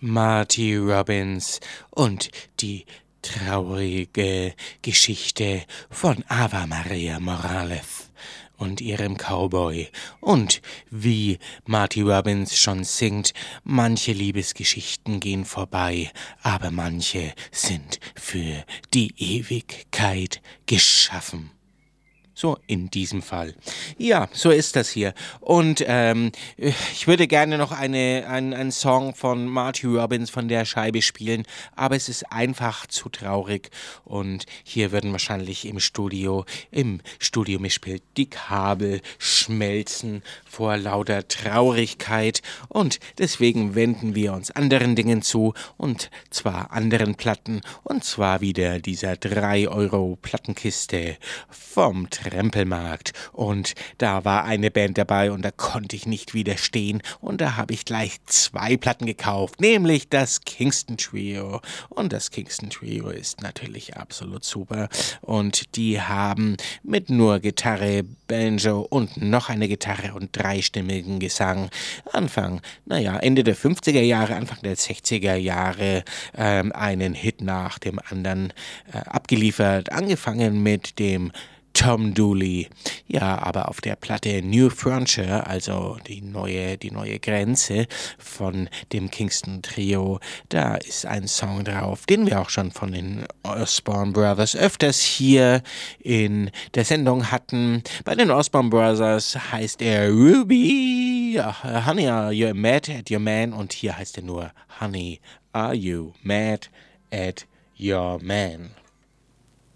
Marty Robbins und die traurige Geschichte von Ava Maria Morales und ihrem Cowboy. Und wie Marty Robbins schon singt, manche Liebesgeschichten gehen vorbei, aber manche sind für die Ewigkeit geschaffen. So in diesem Fall. Ja, so ist das hier. Und ich würde gerne noch einen Song von Marty Robbins von der Scheibe spielen, aber es ist einfach zu traurig. Und hier würden wahrscheinlich im Studio Mischpult die Kabel schmelzen vor lauter Traurigkeit. Und deswegen wenden wir uns anderen Dingen zu, und zwar anderen Platten, und zwar wieder dieser 3 € Plattenkiste vom Trempelmarkt. Und da war eine Band dabei und da konnte ich nicht widerstehen und da habe ich gleich 2 Platten gekauft, nämlich das Kingston Trio. Und das Kingston Trio ist natürlich absolut super und die haben mit nur Gitarre, Banjo und noch eine Gitarre und 3-stimmigen Gesang Ende der 50er Jahre, Anfang der 60er Jahre einen Hit nach dem anderen abgeliefert, angefangen mit dem Tom Dooley. Ja, aber auf der Platte New Frontier, also die neue Grenze von dem Kingston Trio, da ist ein Song drauf, den wir auch schon von den Osborne Brothers öfters hier in der Sendung hatten. Bei den Osborne Brothers heißt er Ruby, Honey, are you mad at your man? Und hier heißt er nur Honey, are you mad at your man?